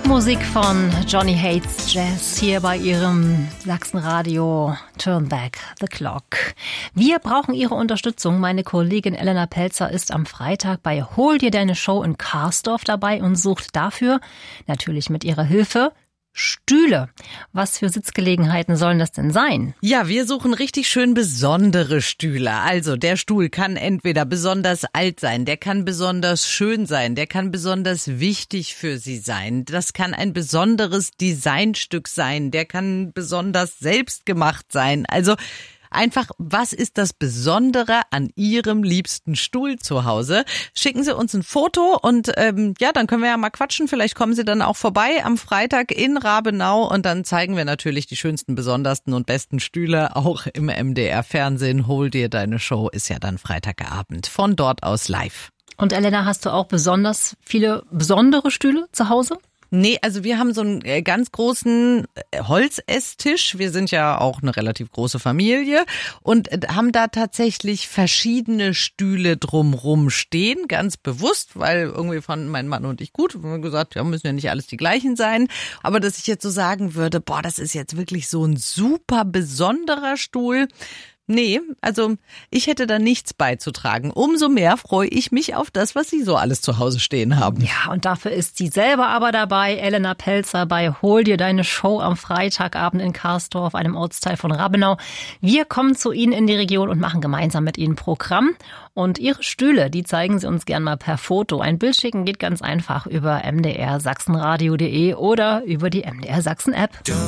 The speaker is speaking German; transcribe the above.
Musik von Johnny Hates Jazz hier bei Ihrem Sachsenradio Turn Back the Clock. Wir brauchen Ihre Unterstützung. Meine Kollegin Elena Pelzer ist am Freitag bei Hol dir deine Show in Karsdorf dabei und sucht dafür, natürlich mit ihrer Hilfe, Stühle. Was für Sitzgelegenheiten sollen das denn sein? Ja, wir suchen richtig schön besondere Stühle. Also der Stuhl kann entweder besonders alt sein, der kann besonders schön sein, der kann besonders wichtig für Sie sein. Das kann ein besonderes Designstück sein, der kann besonders selbstgemacht sein. Also einfach, was ist das Besondere an Ihrem liebsten Stuhl zu Hause? Schicken Sie uns ein Foto und dann können wir ja mal quatschen. Vielleicht kommen Sie dann auch vorbei am Freitag in Rabenau und dann zeigen wir natürlich die schönsten, besondersten und besten Stühle auch im MDR-Fernsehen. Hol dir deine Show ist ja dann Freitagabend von dort aus live. Und Elena, hast du auch besonders viele besondere Stühle zu Hause? Nee, also wir haben so einen ganz großen Holzesstisch. Wir sind ja auch eine relativ große Familie und haben da tatsächlich verschiedene Stühle drumrum stehen, ganz bewusst, weil irgendwie fanden mein Mann und ich gut. Wir haben gesagt, ja, müssen ja nicht alles die gleichen sein. Aber dass ich jetzt so sagen würde, boah, das ist jetzt wirklich so ein super besonderer Stuhl. Nee, also ich hätte da nichts beizutragen. Umso mehr freue ich mich auf das, was Sie so alles zu Hause stehen haben. Ja, und dafür ist sie selber aber dabei, Elena Pelzer bei Hol dir deine Show am Freitagabend in Karsdorf, einem Ortsteil von Rabenau. Wir kommen zu Ihnen in die Region und machen gemeinsam mit Ihnen Programm. Und Ihre Stühle, die zeigen Sie uns gern mal per Foto. Ein Bild schicken geht ganz einfach über mdrsachsenradio.de oder über die MDR Sachsen App.